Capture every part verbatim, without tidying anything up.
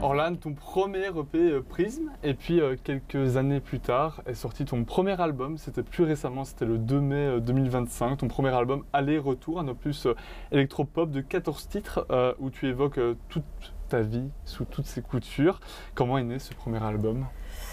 Orlan, ton premier E P euh, Prisme, et puis euh, quelques années plus tard est sorti ton premier album, c'était plus récemment, c'était le deux mai euh, deux mille vingt-cinq, ton premier album Aller-Retour, un opus euh, électropop de quatorze titres euh, où tu évoques euh, toute ta vie sous toutes ses coutures. Comment est né ce premier album ?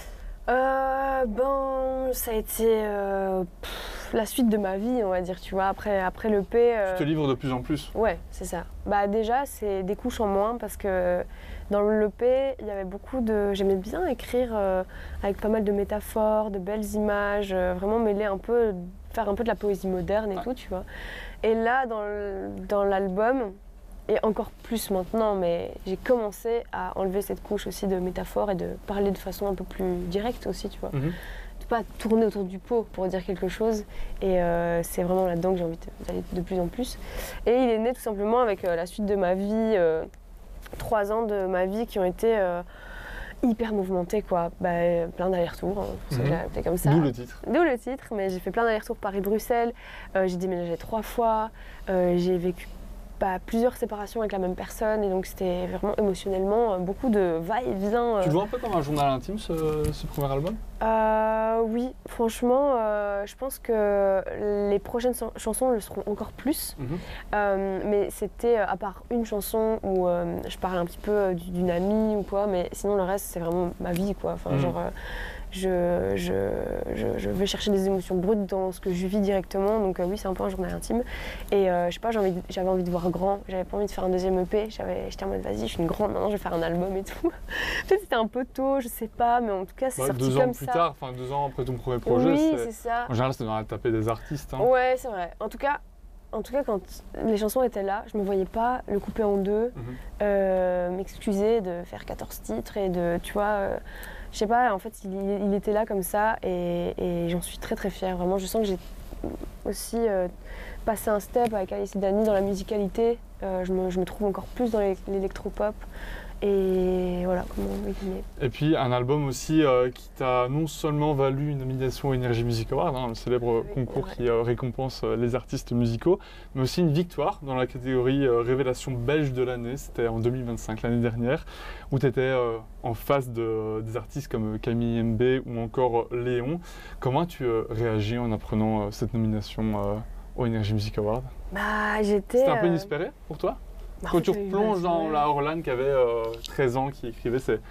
Euh, ben, ça a été euh, pff, la suite de ma vie, on va dire, tu vois, après, après l'E P. Euh... Tu te livres de plus en plus. Ouais, c'est ça. Bah déjà, c'est des couches en moins parce que dans l'E P, il y avait beaucoup de... J'aimais bien écrire euh, avec pas mal de métaphores, de belles images, euh, vraiment mêler un peu, faire un peu de la poésie moderne et ouais. tout, tu vois. Et là, dans, le, dans l'album... Et encore plus maintenant, mais j'ai commencé à enlever cette couche aussi de métaphore et de parler de façon un peu plus directe aussi, tu vois. Mm-hmm. De pas tourner autour du pot pour dire quelque chose. Et euh, c'est vraiment là-dedans que j'ai envie d'aller de plus en plus. Et il est né tout simplement avec euh, la suite de ma vie, euh, trois ans de ma vie qui ont été euh, hyper mouvementés, quoi. Bah, plein d'allers-retours, hein, pour ça que j'ai appelé comme ça. D'où le titre. D'où le titre, mais j'ai fait plein d'allers-retours Paris-Bruxelles. Euh, j'ai déménagé trois fois. Euh, j'ai vécu Bah, plusieurs séparations avec la même personne et donc c'était vraiment émotionnellement euh, beaucoup de va-et-vient. Euh... Tu le vois un peu comme un journal intime ce, ce premier album ? euh, Oui, franchement, euh, je pense que les prochaines chansons le seront encore plus. Mm-hmm. euh, mais c'était à part une chanson où euh, je parle un petit peu d'une amie ou quoi, mais sinon le reste c'est vraiment ma vie, quoi. Enfin, mm-hmm. genre, euh, Je, je, je, je vais chercher des émotions brutes dans ce que je vis directement, donc euh, oui, c'est un peu un journal intime. Et euh, je sais pas, j'avais envie, j'avais envie de voir grand, j'avais pas envie de faire un deuxième E P, j'avais, j'étais en mode vas-y, je suis une grande, maintenant je vais faire un album et tout. Peut-être c'était un peu tôt, je sais pas, mais en tout cas c'est ouais, sorti comme ça. Deux ans plus tard, enfin deux ans après ton premier projet, oui, c'est... c'est ça. En général, c'était dans la tapée des artistes. Hein. Ouais, c'est vrai. En tout cas, En tout cas, quand les chansons étaient là, je me voyais pas le couper en deux, mm-hmm. euh, m'excuser de faire quatorze titres et de, tu vois, euh, je sais pas, en fait, il, il était là comme ça et, et j'en suis très très fière. Vraiment, je sens que j'ai aussi euh, passé un step avec Alice et Dani dans la musicalité. Euh, je, me, je me trouve encore plus dans l'électropop. Et voilà comment on est né. Et puis un album aussi euh, qui t'a non seulement valu une nomination au Energy Music Award, hein, le célèbre oui, concours ouais. qui euh, récompense euh, les artistes musicaux, mais aussi une victoire dans la catégorie euh, Révélation belge de l'année, c'était en deux mille vingt-cinq, l'année dernière, où tu étais euh, en face de, des artistes comme Camille M B ou encore euh, Léon. Comment tu euh, réagis en apprenant euh, cette nomination euh, au Energy Music Award ? Bah, j'étais... C'était un peu euh... inespéré pour toi ? Bah, Quand tu replonges dans la Orlan qui avait euh, treize ans, qui écrivait ses,